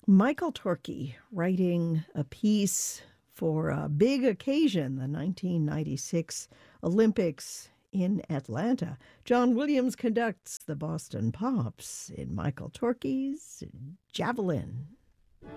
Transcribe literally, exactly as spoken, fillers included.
Michael Torkey writing a piece for a big occasion, the nineteen ninety-six Olympics in Atlanta. John Williams conducts the Boston Pops in Michael Torkey's Javelin.